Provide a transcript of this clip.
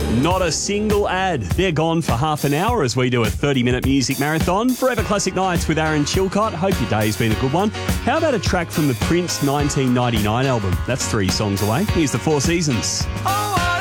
Not a single ad. They're gone for half an hour as we do a 30-minute music marathon. Forever Classic Nights with Aaron Chilcott. Hope your day's been a good one. How about a track from the Prince 1999 album? That's 3 songs away. Here's the Four Seasons. Oh!